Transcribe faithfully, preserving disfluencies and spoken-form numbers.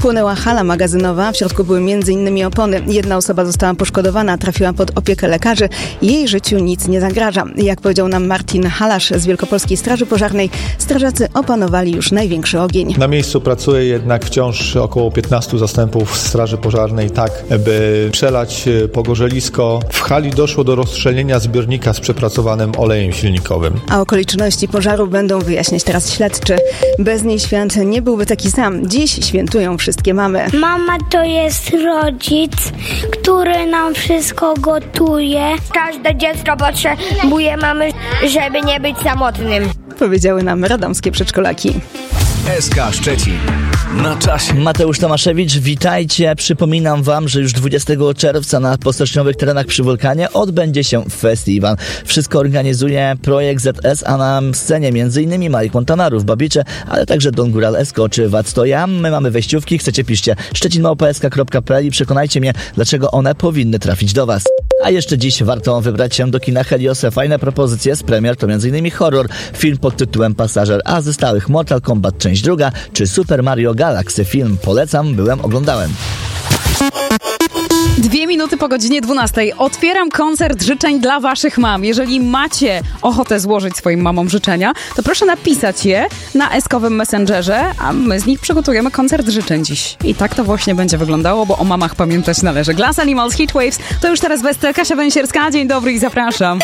Spłonęła hala magazynowa, w środku były między innymi opony. Jedna osoba została poszkodowana, trafiła pod opiekę lekarzy. Jej życiu nic nie zagraża. Jak powiedział nam Martin Halasz z Wielkopolskiej Straży Pożarnej, strażacy opanowali już największy ogień. Na miejscu pracuje jednak wciąż około piętnastu zastępów Straży Pożarnej, tak by przelać pogorzelisko. W hali doszło do rozstrzelenia zbiornika z przepracowanym olejem silnikowym. A okoliczności pożaru będą wyjaśniać teraz śledczy. Bez niej świat nie byłby taki sam. Dziś świętują wszystkie mamy. Mama to jest rodzic, który nam wszystko gotuje. Każde dziecko potrzebuje mamy, żeby nie być samotnym. Powiedziały nam radomskie przedszkolaki. S K Szczecin. Na czasie. Mateusz Tomaszewicz, witajcie. Przypominam wam, że już dwudziestego czerwca na postoczniowych terenach przy Wulkanie odbędzie się festiwal. Wszystko organizuje projekt Z S, a na scenie m.in. Malik Montanarów, Babicze, ale także Don Góral Esko czy Wactoja. My mamy wejściówki, chcecie piszcie szczecin małpa s k kropka p l i przekonajcie mnie, dlaczego one powinny trafić do was. A jeszcze dziś warto wybrać się do kina Helios. Fajne propozycje z premier to m.in. horror, film pod tytułem Pasażer, a ze stałych Mortal Kombat część druga czy Super Mario Galaxy. Film polecam, byłem, oglądałem. Dwie minuty po godzinie dwunastej. Otwieram koncert życzeń dla waszych mam. Jeżeli macie ochotę złożyć swoim mamom życzenia, to proszę napisać je na eskowym Messengerze, a my z nich przygotujemy koncert życzeń dziś. I tak to właśnie będzie wyglądało, bo o mamach pamiętać należy. Glass Animals, Heatwaves, to już teraz bez Kasia Węsierska. Dzień dobry i zapraszam.